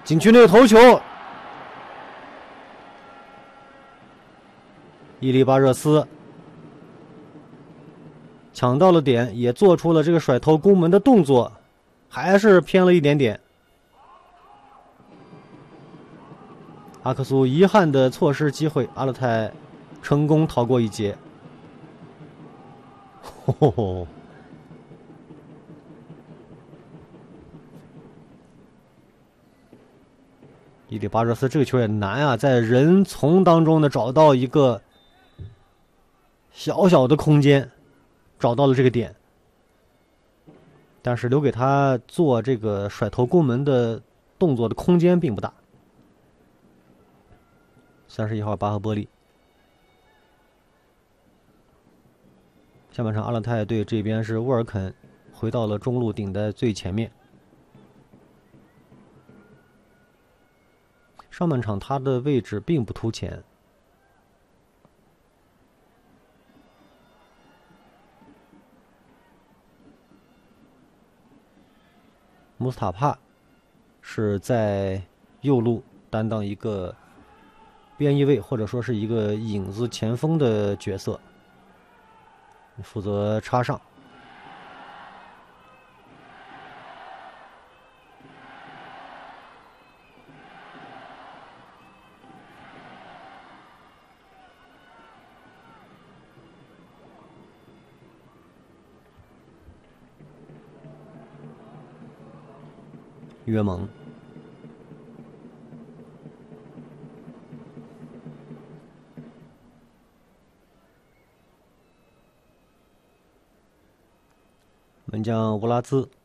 禁区内头球，伊利巴热斯抢到了点，也做出了这个甩头攻门的动作，还是偏了一点点。阿克苏遗憾的错失机会，阿勒泰成功逃过一劫。吼吼！伊里巴热斯这个球也难啊，在人丛当中呢找到一个小小的空间，找到了这个点，但是留给他做这个甩头攻门的动作的空间并不大。31号巴赫波利，下半场阿勒泰队这边是沃尔肯回到了中路顶在最前面。上半场他的位置并不突前，穆斯塔帕是在右路担当一个边翼位或者说是一个影子前锋的角色，负责插上。约蒙，门将乌拉兹